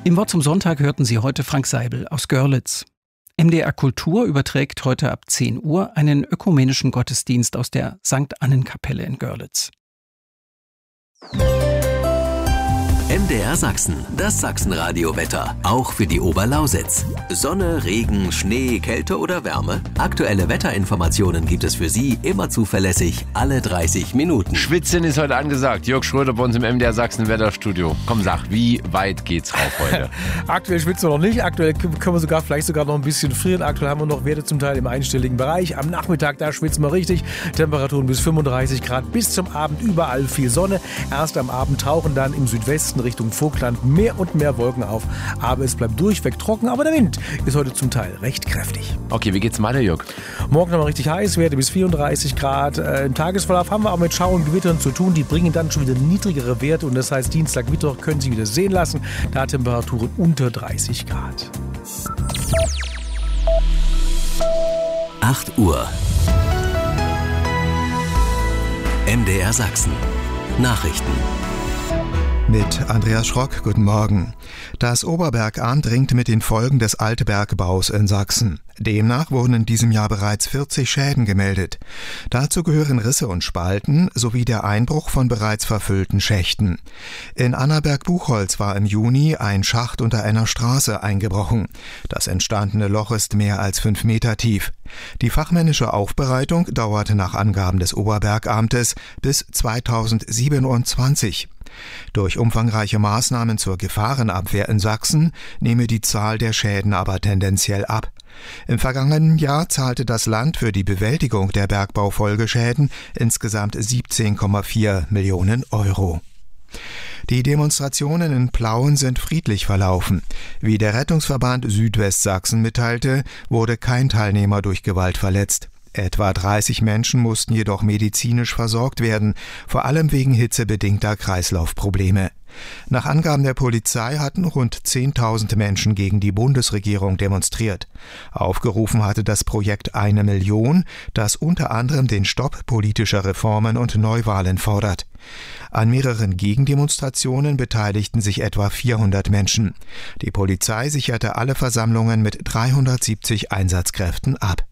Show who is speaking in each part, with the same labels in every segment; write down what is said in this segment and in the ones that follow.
Speaker 1: Im Wort zum Sonntag hörten Sie heute Frank Seibel aus Görlitz. MDR Kultur überträgt heute ab 10 Uhr einen ökumenischen Gottesdienst aus der St. Annenkapelle in Görlitz.
Speaker 2: MDR Sachsen, das Sachsenradio-Wetter, auch für die Oberlausitz. Sonne, Regen, Schnee, Kälte oder Wärme? Aktuelle Wetterinformationen gibt es für Sie immer zuverlässig, alle 30 Minuten.
Speaker 3: Schwitzen ist heute angesagt. Jörg Schröder bei uns im MDR Sachsen Wetterstudio. Komm, sag, wie weit geht's rauf heute?
Speaker 4: Aktuell schwitzen wir noch nicht. Aktuell können wir vielleicht sogar noch ein bisschen frieren. Aktuell haben wir noch Werte zum Teil im einstelligen Bereich. Am Nachmittag, da schwitzen wir richtig. Temperaturen bis 35 Grad. Bis zum Abend überall viel Sonne. Erst am Abend tauchen dann im Südwesten Richtung Vogtland mehr und mehr Wolken auf. Aber es bleibt durchweg trocken, aber der Wind ist heute zum Teil recht kräftig.
Speaker 3: Okay, wie geht's weiter, Jörg?
Speaker 4: Morgen noch mal richtig heiß, Werte bis 34 Grad. Im Tagesverlauf haben wir aber mit Schauern und Gewittern zu tun. Die bringen dann schon wieder niedrigere Werte und das heißt, Dienstag, Mittwoch können Sie wieder sehen lassen. Da Temperaturen unter 30 Grad.
Speaker 2: 8 Uhr. MDR Sachsen. Nachrichten.
Speaker 5: Mit Andreas Schrock, guten Morgen. Das Oberbergamt ringt mit den Folgen des Altbergbaus in Sachsen. Demnach wurden in diesem Jahr bereits 40 Schäden gemeldet. Dazu gehören Risse und Spalten sowie der Einbruch von bereits verfüllten Schächten. In Annaberg-Buchholz war im Juni ein Schacht unter einer Straße eingebrochen. Das entstandene Loch ist mehr als 5 Meter tief. Die fachmännische Aufbereitung dauerte nach Angaben des Oberbergamtes bis 2027. Durch umfangreiche Maßnahmen zur Gefahrenabwehr in Sachsen nehme die Zahl der Schäden aber tendenziell ab. Im vergangenen Jahr zahlte das Land für die Bewältigung der Bergbaufolgeschäden insgesamt 17,4 Millionen Euro. Die Demonstrationen in Plauen sind friedlich verlaufen. Wie der Rettungsverband Südwestsachsen mitteilte, wurde kein Teilnehmer durch Gewalt verletzt. Etwa 30 Menschen mussten jedoch medizinisch versorgt werden, vor allem wegen hitzebedingter Kreislaufprobleme. Nach Angaben der Polizei hatten rund 10.000 Menschen gegen die Bundesregierung demonstriert. Aufgerufen hatte das Projekt 1 Million, das unter anderem den Stopp politischer Reformen und Neuwahlen fordert. An mehreren Gegendemonstrationen beteiligten sich etwa 400 Menschen. Die Polizei sicherte alle Versammlungen mit 370 Einsatzkräften ab.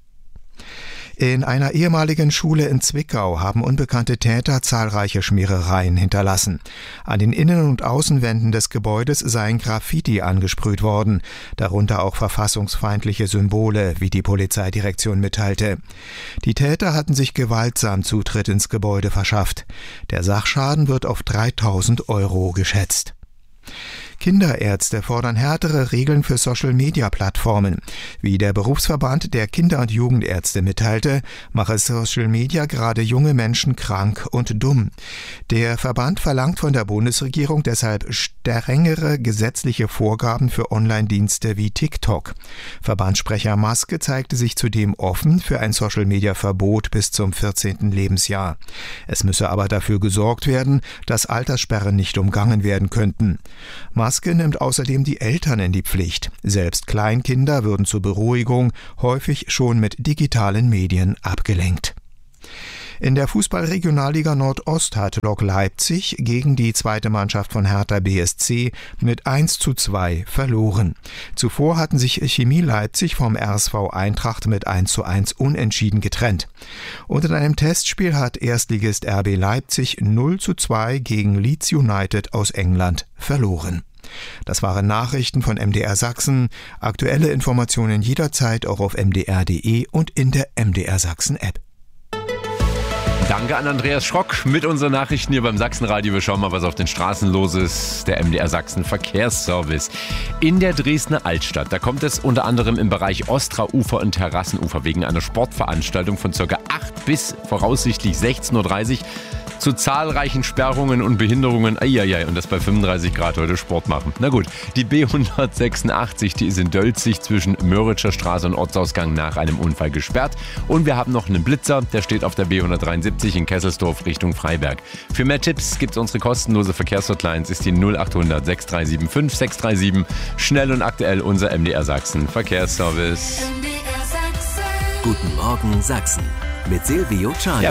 Speaker 5: In einer ehemaligen Schule in Zwickau haben unbekannte Täter zahlreiche Schmierereien hinterlassen. An den Innen- und Außenwänden des Gebäudes seien Graffiti angesprüht worden, darunter auch verfassungsfeindliche Symbole, wie die Polizeidirektion mitteilte. Die Täter hatten sich gewaltsam Zutritt ins Gebäude verschafft. Der Sachschaden wird auf 3.000 Euro geschätzt. Kinderärzte fordern härtere Regeln für Social-Media-Plattformen. Wie der Berufsverband der Kinder- und Jugendärzte mitteilte, mache Social Media gerade junge Menschen krank und dumm. Der Verband verlangt von der Bundesregierung deshalb strengere gesetzliche Vorgaben für Online-Dienste wie TikTok. Verbandssprecher Maske zeigte sich zudem offen für ein Social-Media-Verbot bis zum 14. Lebensjahr. Es müsse aber dafür gesorgt werden, dass Alterssperren nicht umgangen werden könnten. Maske nimmt außerdem die Eltern in die Pflicht. Selbst Kleinkinder würden zur Beruhigung häufig schon mit digitalen Medien abgelenkt. In der Fußball-Regionalliga Nordost hat Lok Leipzig gegen die zweite Mannschaft von Hertha BSC mit 1:2 verloren. Zuvor hatten sich Chemie Leipzig vom RSV Eintracht mit 1:1 unentschieden getrennt. Und in einem Testspiel hat Erstligist RB Leipzig 0:2 gegen Leeds United aus England verloren. Das waren Nachrichten von MDR Sachsen. Aktuelle Informationen jederzeit auch auf mdr.de und in der MDR Sachsen App.
Speaker 3: Danke an Andreas Schrock mit unseren Nachrichten hier beim Sachsenradio. Wir schauen mal, was auf den Straßen los ist. Der MDR Sachsen Verkehrsservice. In der Dresdner Altstadt, da kommt es unter anderem im Bereich Ostra-Ufer und Terrassenufer wegen einer Sportveranstaltung von ca. 8 bis voraussichtlich 16:30 Uhr zu zahlreichen Sperrungen und Behinderungen. Eieiei, und das bei 35 Grad heute Sport machen. Na gut, die B186, die ist in Dölzig zwischen Möritscher Straße und Ortsausgang nach einem Unfall gesperrt. Und wir haben noch einen Blitzer, der steht auf der B173 in Kesselsdorf Richtung Freiberg. Für mehr Tipps gibt es unsere kostenlose Verkehrshotline, ist die 0800 6375 637. Schnell und aktuell unser MDR Sachsen Verkehrsservice.
Speaker 2: Guten Morgen Sachsen mit Silvio Czajak.
Speaker 3: Ja,